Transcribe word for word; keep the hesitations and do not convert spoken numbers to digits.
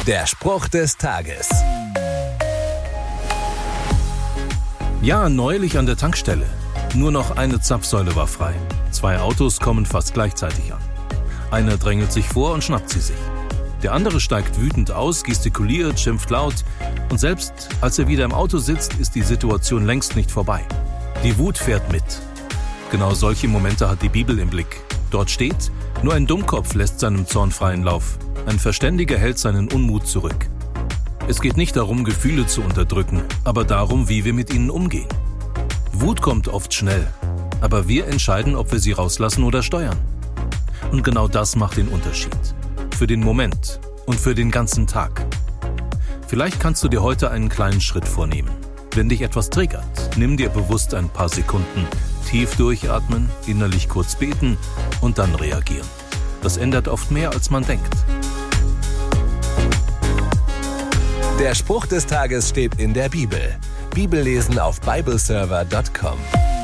Der Spruch des Tages. Ja, neulich an der Tankstelle. Nur noch eine Zapfsäule war frei. Zwei Autos kommen fast gleichzeitig an. Einer drängelt sich vor und schnappt sie sich. Der andere steigt wütend aus, gestikuliert, schimpft laut. Und selbst als er wieder im Auto sitzt, ist die Situation längst nicht vorbei. Die Wut fährt mit. Genau solche Momente hat die Bibel im Blick. Dort steht, nur ein Dummkopf lässt seinem Zorn freien Lauf. Ein Verständiger hält seinen Unmut zurück. Es geht nicht darum, Gefühle zu unterdrücken, aber darum, wie wir mit ihnen umgehen. Wut kommt oft schnell, aber wir entscheiden, ob wir sie rauslassen oder steuern. Und genau das macht den Unterschied. Für den Moment und für den ganzen Tag. Vielleicht kannst du dir heute einen kleinen Schritt vornehmen. Wenn dich etwas triggert, nimm dir bewusst ein paar Sekunden, tief durchatmen, innerlich kurz beten und dann reagieren. Das ändert oft mehr, als man denkt. Der Spruch des Tages steht in der Bibel. Bibellesen auf bibleserver punkt com.